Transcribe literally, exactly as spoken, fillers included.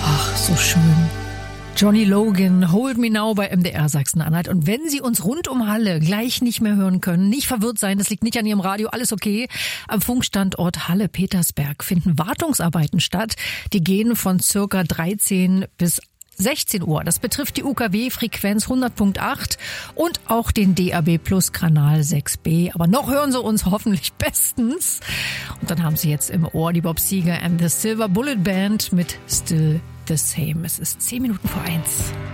Ach, so schön. Johnny Logan, Hold Me Now bei M D R Sachsen-Anhalt. Und wenn Sie uns rund um Halle gleich nicht mehr hören können, nicht verwirrt sein, das liegt nicht an Ihrem Radio, alles okay. Am Funkstandort Halle-Petersberg finden Wartungsarbeiten statt. Die gehen von circa dreizehn bis sechzehn Uhr. Das betrifft die U K W-Frequenz hundert Komma acht und auch den D A B Plus Kanal sechs B. Aber noch hören Sie uns hoffentlich bestens. Und dann haben Sie jetzt im Ohr die Bob Seger and the Silver Bullet Band mit Still the Same. Es ist zehn Minuten vor eins.